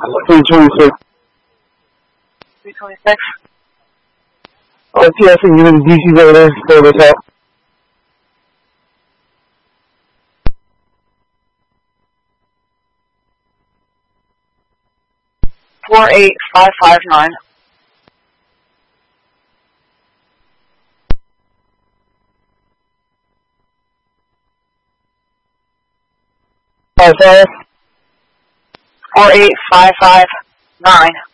326. 326. TS and you and DC's over there. Fill this out. $48559. Five 48559.